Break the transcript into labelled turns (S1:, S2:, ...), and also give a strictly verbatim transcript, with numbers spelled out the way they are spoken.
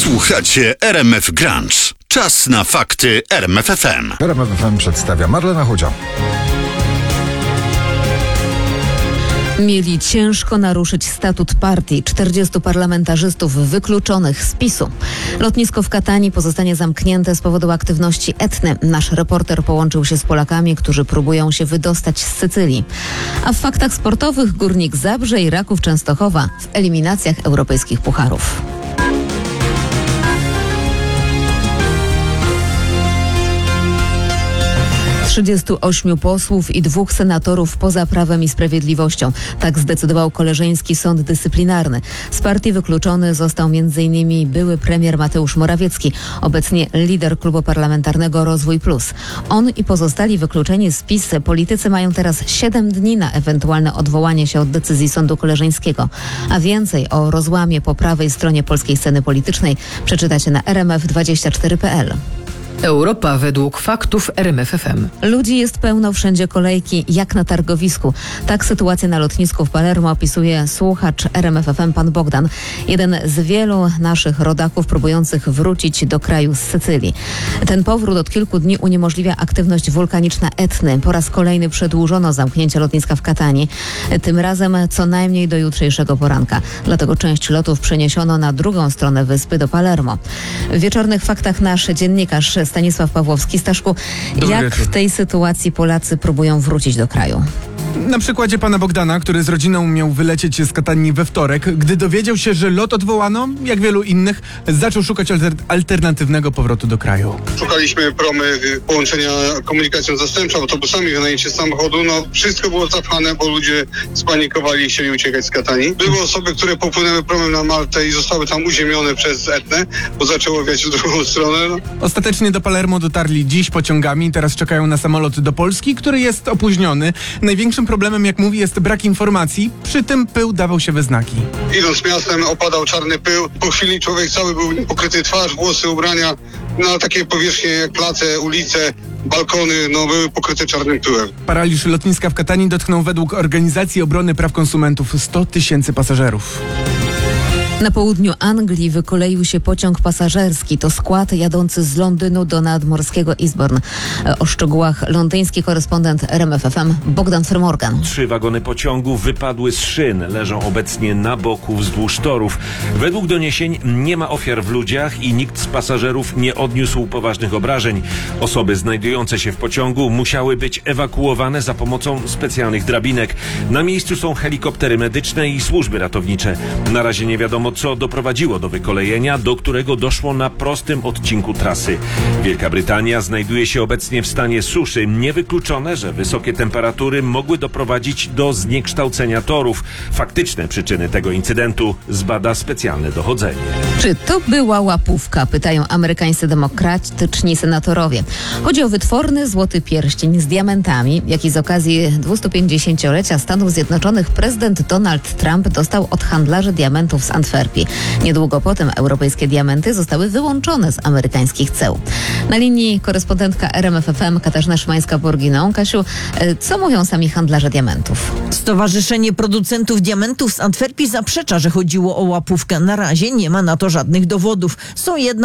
S1: Słuchacie R M F Grunge. Czas na fakty R M F F M.
S2: R M F F M przedstawia Marlena Chudzia.
S3: Mieli ciężko naruszyć statut partii. czterdziestu parlamentarzystów wykluczonych z PiSu. Lotnisko w Katani pozostanie zamknięte z powodu aktywności etny. Nasz reporter połączył się z Polakami, którzy próbują się wydostać z Sycylii. A w faktach sportowych Górnik Zabrze i Raków Częstochowa w eliminacjach europejskich pucharów. trzydziestu ośmiu posłów i dwóch senatorów poza Prawem i Sprawiedliwością. Tak zdecydował Koleżeński Sąd Dyscyplinarny. Z partii wykluczony został m in były premier Mateusz Morawiecki, obecnie lider klubu parlamentarnego Rozwój Plus. On i pozostali wykluczeni z PiS politycy mają teraz siedem dni na ewentualne odwołanie się od decyzji Sądu Koleżeńskiego. A więcej o rozłamie po prawej stronie polskiej sceny politycznej przeczytacie na r m f dwadzieścia cztery kropka p l.
S4: Europa według faktów R M F F M.
S3: Ludzi jest pełno, wszędzie kolejki, jak na targowisku. Tak sytuację na lotnisku w Palermo opisuje słuchacz R M F F M pan Bogdan. Jeden z wielu naszych rodaków próbujących wrócić do kraju z Sycylii. Ten powrót od kilku dni uniemożliwia aktywność wulkaniczna Etny. Po raz kolejny przedłużono zamknięcie lotniska w Katani. Tym razem co najmniej do jutrzejszego poranka. Dlatego część lotów przeniesiono na drugą stronę wyspy do Palermo. W wieczornych faktach nasz dziennikarz Stanisław Pawłowski. Staszku,
S5: Dobry
S3: jak
S5: wieczór.
S3: w tej sytuacji Polacy próbują wrócić do kraju?
S5: Na przykładzie pana Bogdana, który z rodziną miał wylecieć z Katanii we wtorek, gdy dowiedział się, że lot odwołano, jak wielu innych, zaczął szukać alter- alternatywnego powrotu do kraju.
S6: Szukaliśmy promy, połączenia komunikacją zastępczą, autobusami, wynajęcie samochodu. No wszystko było zapchane, bo ludzie spanikowali i chcieli uciekać z Katanii. Były osoby, które popłynęły promem na Maltę i zostały tam uziemione przez Etnę, bo zaczęło wiać w drugą stronę. No.
S5: Ostatecznie do Palermo dotarli dziś pociągami, teraz czekają na samolot do Polski, który jest opóźniony. Największym problemem, jak mówi, jest brak informacji, przy tym pył dawał się we znaki.
S6: Idąc miastem opadał czarny pył. Po chwili człowiek cały był pokryty, twarz, włosy, ubrania. Na takie powierzchnie jak place, ulice, balkony, no były pokryte czarnym pyłem.
S5: Paraliż lotniska w Katanii dotknął według Organizacji Obrony Praw Konsumentów sto tysięcy pasażerów.
S3: Na południu Anglii wykoleił się pociąg pasażerski. To skład jadący z Londynu do nadmorskiego Eastbourne. O szczegółach londyński korespondent R M F F M Bogdan Fermorgan.
S7: Trzy wagony pociągu wypadły z szyn, leżą obecnie na boku wzdłuż torów. Według doniesień nie ma ofiar w ludziach i nikt z pasażerów nie odniósł poważnych obrażeń. Osoby znajdujące się w pociągu musiały być ewakuowane za pomocą specjalnych drabinek. Na miejscu są helikoptery medyczne i służby ratownicze. Na razie nie wiadomo, co doprowadziło do wykolejenia, do którego doszło na prostym odcinku trasy. Wielka Brytania znajduje się obecnie w stanie suszy. Niewykluczone, że wysokie temperatury mogły doprowadzić do zniekształcenia torów. Faktyczne przyczyny tego incydentu zbada specjalne dochodzenie.
S3: Czy to była łapówka? Pytają amerykańscy demokratyczni senatorowie. Chodzi o wytworny złoty pierścień z diamentami, jaki z okazji dwustupięćdziesięciolecia Stanów Zjednoczonych prezydent Donald Trump dostał od handlarzy diamentów z Antwerpii. Niedługo potem europejskie diamenty zostały wyłączone z amerykańskich ceł. Na linii korespondentka R M F F M Katarzyna Szymańska-Borginą. Kasiu, co mówią sami handlarze diamentów?
S8: Stowarzyszenie Producentów Diamentów z Antwerpii zaprzecza, że chodziło o łapówkę. Na razie nie ma na to żadnych dowodów. Są jednak